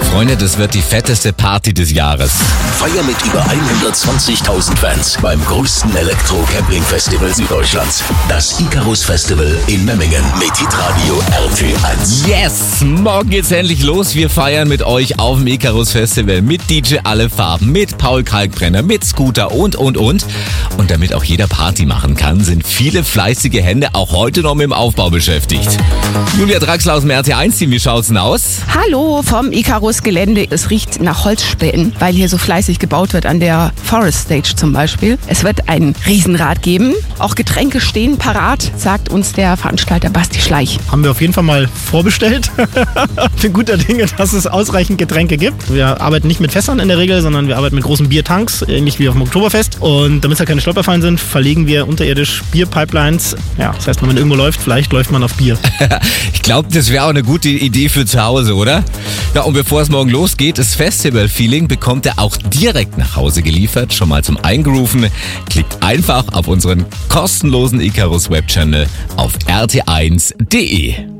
Freunde, das wird die fetteste Party des Jahres. Feier mit über 120.000 Fans beim größten Elektro-Camping-Festival Süddeutschlands. Das Icarus Festival in Memmingen mit Hitradio RT1. Yes! Morgen geht's endlich los. Wir feiern mit euch auf dem Icarus Festival mit DJ Alle Farben, mit Paul Kalkbrenner, mit Scooter und. Und damit auch jeder Party machen kann, sind viele fleißige Hände auch heute noch mit dem Aufbau beschäftigt. Julia Draxler aus dem RT1-Team, wie schaut's denn aus? Hallo vom Icarus-Gelände. Es riecht nach Holzspänen, weil hier so fleißig gebaut wird an der Forest Stage zum Beispiel. Es wird ein Riesenrad geben. Auch Getränke stehen parat, sagt uns der Veranstalter Basti Schleich. Haben wir auf jeden Fall mal vorbestellt. Ich bin guter Dinge, dass es ausreichend Getränke gibt. Wir arbeiten nicht mit Fässern in der Regel, sondern wir arbeiten mit großen Biertanks, ähnlich wie auf dem Oktoberfest. Und damit es ja keine Stolperfallen sind, verlegen wir unterirdisch Bierpipelines. Ja, das heißt, wenn man irgendwo läuft, vielleicht läuft man auf Bier. Ich glaube, das wäre auch eine gute Idee für zu Hause, oder? Ja, und bevor es morgen losgeht, das Festival-Feeling bekommt ihr auch direkt nach Hause geliefert, schon mal zum Eingrooven. Klickt einfach auf unseren kostenlosen Icarus Web-Channel auf rt1.de.